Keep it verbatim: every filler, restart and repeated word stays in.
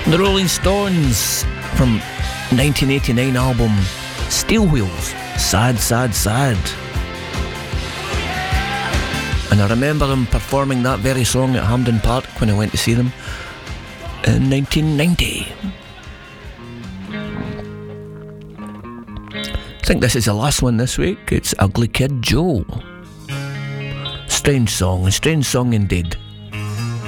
The Rolling Stones from nineteen eighty-nine album Steel Wheels, Sad, Sad, Sad. And I remember them performing that very song at Hampden Park when I went to see them in nineteen ninety. I think this is the last one this week. It's Ugly Kid Joe. Strange song, a strange song indeed.